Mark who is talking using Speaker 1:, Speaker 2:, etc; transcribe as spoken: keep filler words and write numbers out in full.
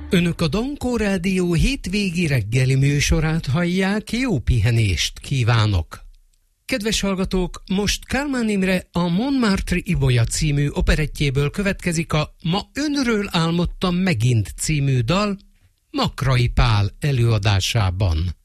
Speaker 1: Önök a Dankó Rádió hétvégi reggeli műsorát hallják, jó pihenést kívánok! Kedves hallgatók, most Kálmán Imre a Montmartre Ibolya című operettjéből következik a Ma önről álmodtam megint című dal Makrai Pál előadásában.